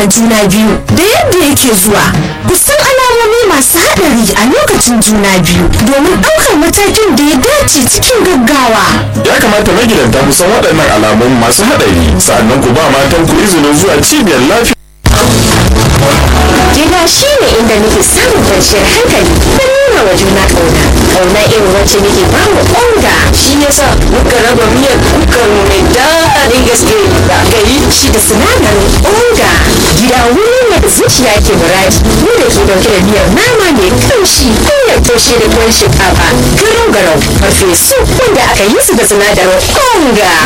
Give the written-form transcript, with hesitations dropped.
na juna biyu da yadda yake zuwa. Ku san alamomi masu haɗari a lokacin juna biyu domin ɗaukar matakin da ya dace cikin gaggawa. Ya kamata magidanta ku san waɗannan alamun masu haɗari, sa'annan ku ba matan ku izinin zuwa cibiyar lafiya. Gida shi ne inda nake samun kwanciyar hankali da nuna wa juna ƙauna. Ƙauna irin wacce nake ba wa ƙonga. Shi yasa muka raba miyar kukar mai daɗin gaske da aka yi Shi da sinadarin ƙonga. Gida wuri ne da zuciya ke muradi. Ni da ke dauke da miyar nama mai kamshi, miyar toshe da tuwon shinkafa, garau-garau, farfesu wanda aka yi su da sinadarin ƙonga.